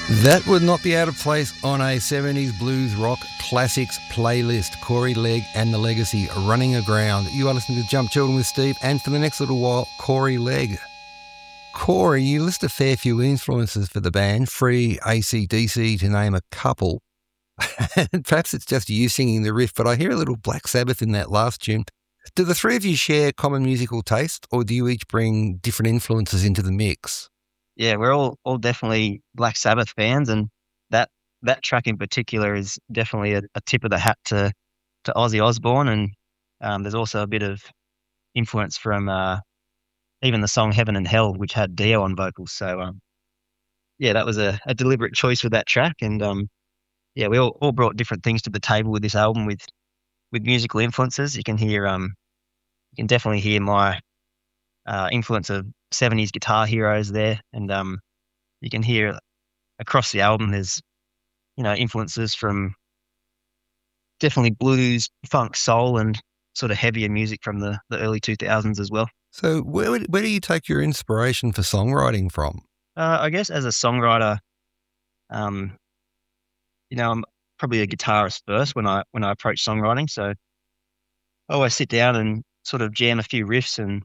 That would not be out of place on a 70s blues rock classics playlist. Corey Legg and the Legacy, Running Aground. You are listening to Jump Children with Steve, and for the next little while, Corey Legg. Corey, you list a fair few influences for the band, Free, AC/DC, to name a couple. And perhaps it's just you singing the riff, but I hear a little Black Sabbath in that last tune. Do the three of you share common musical taste, or do you each bring different influences into the mix? Yeah, we're all definitely Black Sabbath fans, and that track in particular is definitely a tip of the hat to Ozzy Osbourne, and there's also a bit of influence from even the song Heaven and Hell, which had Dio on vocals. So yeah, that was a deliberate choice with that track, and yeah, we all brought different things to the table with this album with musical influences. You can definitely hear my influence of 70s guitar heroes there, and you can hear across the album there's influences from definitely blues, funk, soul, and sort of heavier music from the early 2000s as well. So where do you take your inspiration for songwriting from? I guess as a songwriter, I'm probably a guitarist first when I approach songwriting. So I always sit down and sort of jam a few riffs and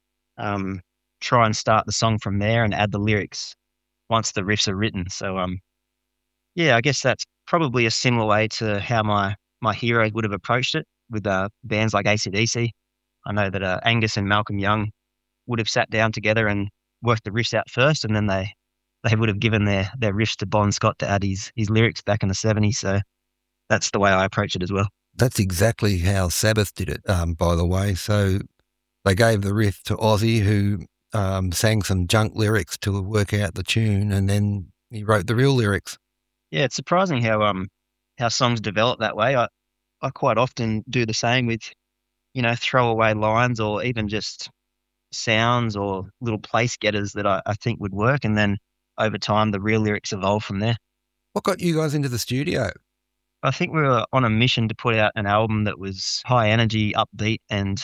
try and start the song from there and add the lyrics once the riffs are written. So yeah, I guess that's probably a similar way to how my heroes would have approached it with bands like AC/DC. I know that Angus and Malcolm Young would have sat down together and worked the riffs out first, and then they would have given their riffs to Bon Scott to add his lyrics back in the 70s. So that's the way I approach it as well. That's exactly how Sabbath did it, by the way. So they gave the riff to Ozzy, who sang some junk lyrics to work out the tune, and then he wrote the real lyrics. Yeah, it's surprising how songs develop that way. I quite often do the same with, throwaway lines or even just sounds or little place getters that I think would work, and then over time the real lyrics evolve from there. What got you guys into the studio? I think we were on a mission to put out an album that was high energy, upbeat, and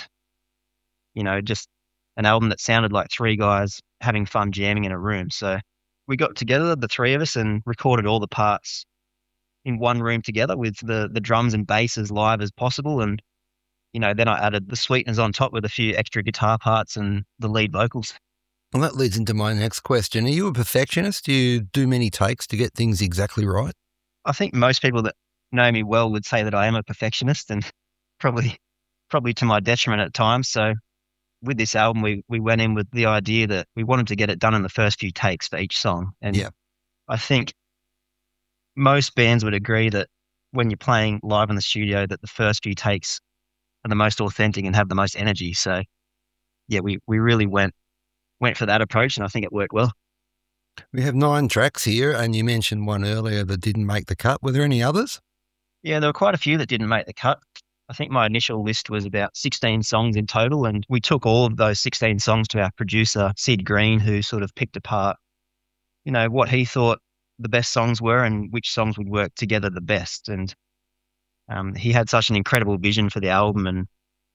just an album that sounded like three guys having fun jamming in a room. So we got together, the three of us, and recorded all the parts in one room together with the drums and bass as live as possible. And, then I added the sweeteners on top with a few extra guitar parts and the lead vocals. Well, that leads into my next question. Are you a perfectionist? Do you do many takes to get things exactly right? I think most people that know me well would say that I am a perfectionist, and probably to my detriment at times. So with this album, we went in with the idea that we wanted to get it done in the first few takes for each song. And yeah, I think most bands would agree that when you're playing live in the studio, that the first few takes are the most authentic and have the most energy. So yeah, we really went for that approach, and I think it worked well. We have 9 tracks here, and you mentioned one earlier that didn't make the cut. Were there any others? Yeah, there were quite a few that didn't make the cut. I think my initial list was about 16 songs in total, and we took all of those 16 songs to our producer, Sid Green, who sort of picked apart, what he thought the best songs were and which songs would work together the best. And he had such an incredible vision for the album, and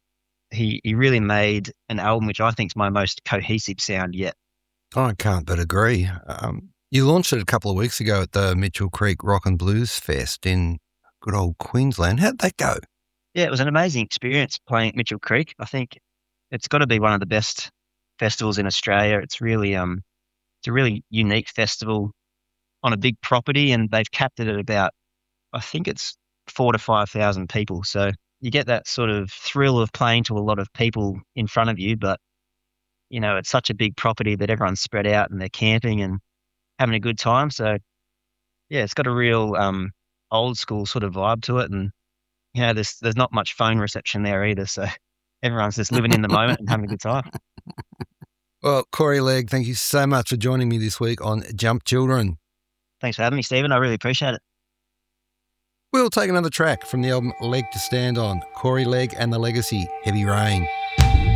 he really made an album which I think is my most cohesive sound yet. I can't but agree. You launched it a couple of weeks ago at the Mitchell Creek Rock and Blues Fest in good old Queensland. How'd that go? Yeah, it was an amazing experience playing at Mitchell Creek. I think it's got to be one of the best festivals in Australia. It's really it's a really unique festival on a big property, and they've capped it at about, I think it's 4,000 to 5,000 people. So you get that sort of thrill of playing to a lot of people in front of you, but it's such a big property that everyone's spread out and they're camping and having a good time. So yeah, it's got a real old school sort of vibe to it, and there's not much phone reception there either, so everyone's just living in the moment and having a good time. Well, Corey Legg, thank you so much for joining me this week on Jump Children. Thanks for having me, Stephen. I really appreciate it. We'll take another track from the album Leg to Stand On, Corey Legg and the Legacy, Heavy Rain.